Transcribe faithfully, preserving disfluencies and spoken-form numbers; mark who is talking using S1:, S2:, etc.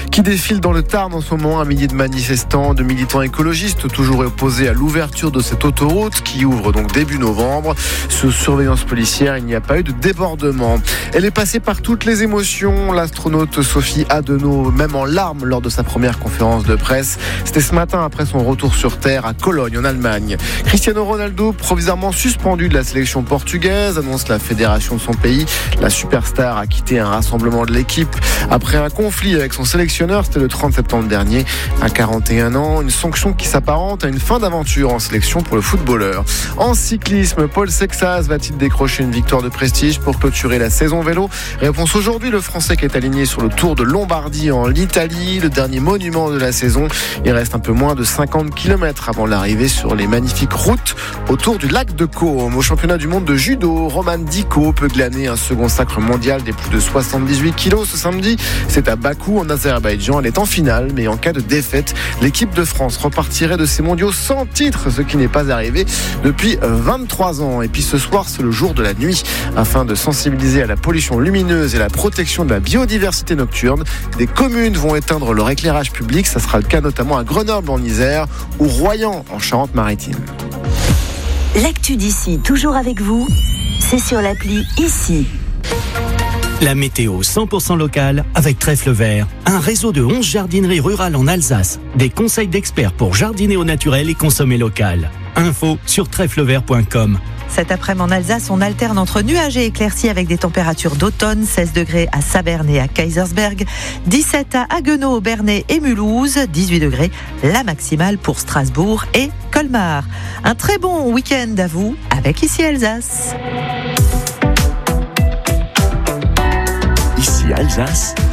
S1: qui défilent dans le Tarn en ce moment. Un millier de manifestants, de militants écologistes, toujours opposés à l'ouverture de cette autoroute qui ouvre donc début novembre. Sous surveillance policière, il n'y a pas eu de débordement. Elle est passée par toutes les émotions. L'astronaute Sophie Adenau, même en larmes lors de sa première conférence de presse. C'était ce matin après son retour sur Terre à Cologne, en Allemagne. Cristiano Ronaldo, provisoirement suspendu de la sélection portugaise, annonce la fédération de son pays. La superstar a quitté un rassemblement de l'équipe après un conflit avec son sélectionneur. C'était le trente septembre dernier, à quarante et un ans. Une sanction qui s'apparente à une fin d'aventure en sélection pour le footballeur. En cyclisme, Paul Sexas va-t-il décrocher une victoire de prestige pour clôturer la saison vélo? Réponse aujourd'hui, le Français qui est aligné sur le Tour de Lombardie en Italie, le dernier monument de la saison. Il reste un peu moins de cinquante kilomètres avant l'arrivée sur les magnifiques routes autour du lac de Côme. Au championnat du monde de judo, Roman Diko peut glaner un second sacre mondial des plus de soixante-dix-huit kilos ce samedi. C'est à Bakou en Azerbaïdjan. Elle est en finale, mais en cas de défaite, l'équipe de France repartirait de ces mondiaux sans titre, ce qui n'est pas arrivé depuis vingt-trois ans. Et puis ce soir, c'est le jour de la nuit. Afin de sensibiliser à la pollution lumineuse et la protection de la biodiversité nocturne, des communes vont éteindre leur éclairage public. Ça sera le cas notamment à Grenoble en Isère ou Royan en Charente-Maritime.
S2: L'actu d'ici, toujours avec vous, c'est sur l'appli Ici.
S3: La météo cent pour cent locale avec Trèfle Vert, un réseau de onze jardineries rurales en Alsace. Des conseils d'experts pour jardiner au naturel et consommer local. Info sur trèfle vert point com.
S4: Cet après-midi en Alsace, on alterne entre nuages et éclaircies avec des températures d'automne, seize degrés à Saverne et à Kaysersberg, dix-sept à Haguenau, Bernay et Mulhouse, dix-huit degrés la maximale pour Strasbourg et Colmar. Un très bon week-end à vous avec Ici Alsace.
S5: Ici Alsace.